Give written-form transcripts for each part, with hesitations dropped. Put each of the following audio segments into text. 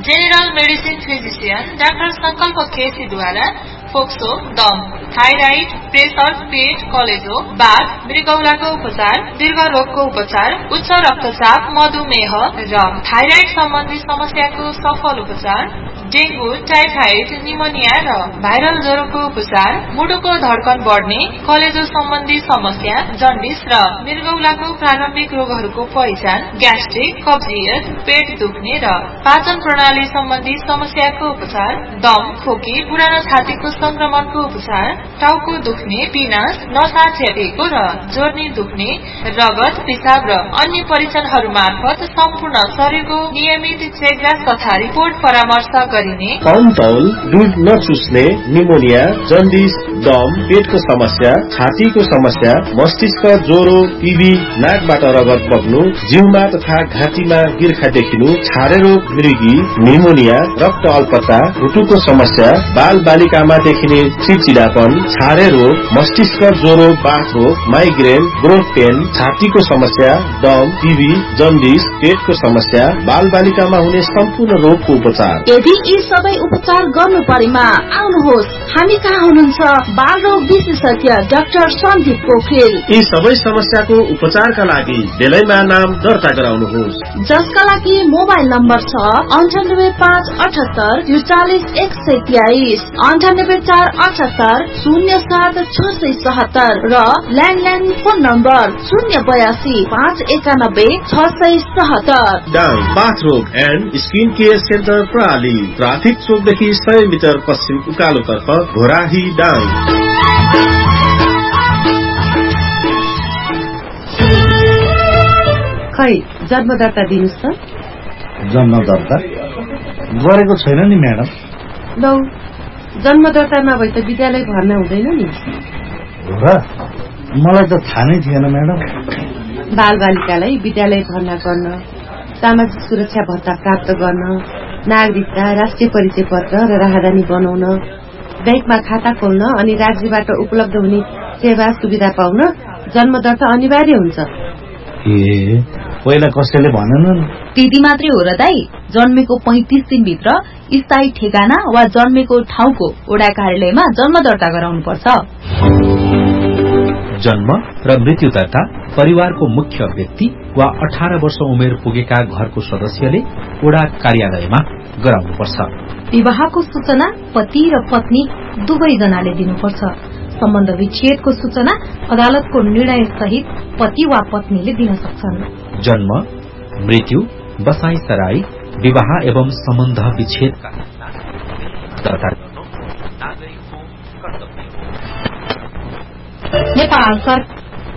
General medicine physician doctor संकल्प केसीद्वारा फोक्सो, दम, thyroid, pressure, पेट, कलेजो, बाथ, मृगौलाको उपचार, दीर्घ रोगको उपचार, उच्च रक्तचाप, मधुमेह र थाइराइड सम्बन्धी समस्याको सफल उपचार, डेंगू, टाइफाइड, निमोनिया र भाइरल ज्वरोको उपचार, मुटुको धड्कन बढ्ने, कलेजो सम्बन्धी समस्या, जन्डिस र मृगौलाको प्रारम्भिक रोगहरूको पहिचान, ग्यास्ट्रिक, कब्जियत, पेट दुख्ने र पाचन प्रणाली सम्बन्धी समस्याको उपचार, दम, खोकी, पुरानो छातीको संक्रमणको उपचार, टाउको दुख्ने, पिनास, नसा छेपेको र जोर्नी दुख्ने, रगत, पिसाब र अन्य परीक्षणहरू मार्फत सम्पूर्ण शरीरको नियमित चेकजाँच तथा रिपोर्ट परामर्श गरिने, कमतौल, दूध नचुस्ने, निमोनिया, जन्डिस, दम, पेटको समस्या, छातीको समस्या, मस्तिष्क ज्वरो, टीबी, नाकबाट रगत बग्नु, जिउमा तथा घाँटीमा गिर्खा देखिनु, छारे रोग, मृगी, निमोनिया, रक्त अल्पता, मुटुको समस्या, बाल बालिकामा देखिने चिडचिडापन, छारे रोग, मस्तिष्क ज्वरो, बाथ रोग, माइग्रेन, ग्रोथ पेन, छातीको समस्या, दम, टीबी, जन्डिस, पेटको समस्या, बाल बालिकामा हुने सम्पूर्ण रोगको उपचार। यदि यी सबै उपचार गर्नु परेमा आउनुहोस्, हामी कहाँ हुनुहुन्छ? बाल रोग विशेषज्ञ डाक्टर सन्दीप पोखरेल। यी सबै समस्याको उपचारका लागि बेलैमा नाम दर्ता गराउनुहोस्, जसका लागि मोबाइल नम्बर छ 9858844123, 9848807677 र ल्यान्डलाइन फोन नम्बर 082519677। डाङ बाथ रोग एन्ड स्किन केयर सेन्टर प्रणाली, ट्राफिक चोकदेखि 100 मिटर पश्चिम उकालोतर्फ, घोराही, डाङ। खै जन्म दर्ता दिनुस् त। जन्म दर्ता गरेको छैन नि म्याडम। लौ जन्म दर्ता नभए त विद्यालय भर्ना हुँदैन नि। हो र, मलाई त थाहा नै थिएन म्याडम। बाल बालिकालाई विद्यालय भर्ना गर्न, सामाजिक सुरक्षा भत्ता प्राप्त गर्न, नागरिकता, राष्ट्रिय परिचय पत्र र राहदानी बनाउन, बैंकमा खाता खोल्न अनि राज्यबाट उपलब्ध हुने सेवा सुविधा पाउन जन्म दर्ता अनिवार्य हुन्छ। ए पहिला कसैले भनेनन्? त्यति मात्रै हो र दाई, जन्मेको 35 दिनभित्र स्थायी ठेगाना वा जन्मेको ठाउँको वडा कार्यालयमा जन्म दर्ता गराउनु पर्छ। जन्म र मृत्यु दर्ता परिवारको मुख्य व्यक्ति वा 18 वर्ष उमेर पुगेका घरको सदस्यले वडा कार्यालयमा गराउनुपर्छ। विवाहको सूचना पति र पत्नी दुवैजनाले दिनुपर्छ। सम्बन्ध विच्छेदको सूचना अदालतको निर्णय सहित पति वा पत्नीले दिन सक्छन्। जन्म, मृत्यु, बसाई सराई, विवाह एवं सम्बन्ध विच्छेदका दर्ता गर्नु नागरिकको कर्तव्य हो। नेपाल सरकार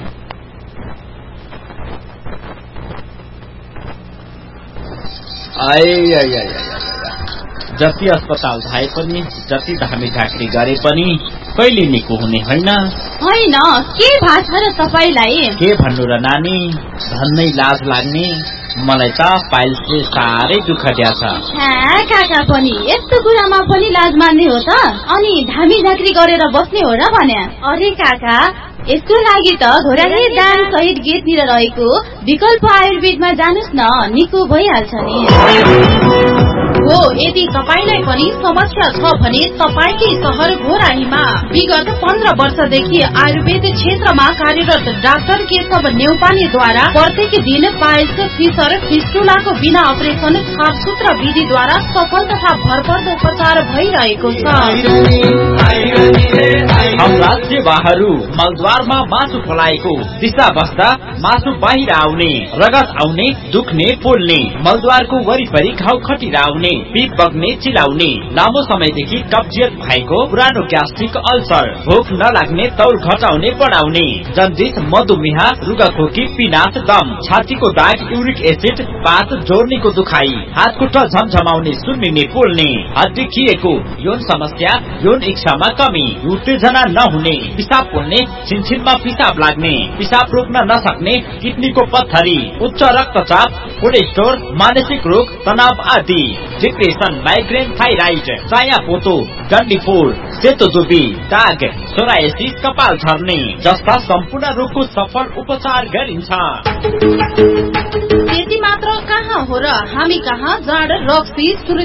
जति अस्पताल धाए पनि, जति धामी झाँक्री गरे पनि कहिले निको हुने होइन। होइन, के भएको छ र तपाईलाई? के भन्नु र नानी, धन्नै लाज लाग्ने। मलाई त पाइल्सले साह्रै दुःख दिएछ। काका पनि यस्तो कुरामा पनि लाज मान्ने हो त? अनि धामी झाँक्री गरेर बस्ने हो र भन्या? अरे काका, यसको लागि त घोराही दान सहित गेटतिर रहेको विकल्प आयुर्वेदमा जानुस् न, निको भइहाल्छ नि। हो, यदि तपाईलाई पनि समस्या छ भने तपाईकै शहर घोराहीमा विगत 15 वर्षदेखि आयुर्वेद क्षेत्रमा कार्यरत डाक्टर केशव नेउपानेद्वारा प्रत्येक दिन पाइल्स, फिसर, फिस्टुलाको बिना अपरेसन छापसूत्र विधिद्वारा सफल तथा भरपर्दो उपचार भइरहेको छ। हाम्रा सेवाहरू मलद्वारमा मासु फलाएको, दिशा बस्दा मासु बाहिर आउने, रगत आउने, दुख्ने, पोल्ने, मलद्वारको वरिपरि घाउ खटिरा आउने, पिप बग्ने, चिलाउने, लामो समयदेखि कब्जियत भएको, पुरानो ग्यास्ट्रिक अल्सर, भोक नलाग्ने, तौल घटाउने, बढाउने, जन्डिस, मधुमेह, रुगाखोकी, पिनास, दम, छातीको दाग, युरिक एसिड, पात, जोर्नीको दुखाई, हात खुट्टा झमझमाउने, सुन्निने, पोल्ने, हड्डी खिएको, यौन समस्या, यौन इच्छामा कमी, उत्तेजना नहुने, पिसाब पोल्ने, छिनछिनमा पिसाब लाग्ने, पिसाब रोक्न नसक्ने, किडनीको पत्थरी, उच्च रक्तचाप, कोलेस्ट्रोल, मानसिक रोग, तनाव आदि, डिप्रेसन, माइग्रेन, थाइराइड, चाया पोतो, डन्डीफोर, सेतो दुबी, दाग, सोरायसिस, कपाल झर्ने जस्ता सम्पूर्ण रोगको सफल उपचार गरिन्छ। त्यति मात्र कहाँ हो र, हामी कहाँ जाँड, रक्सी,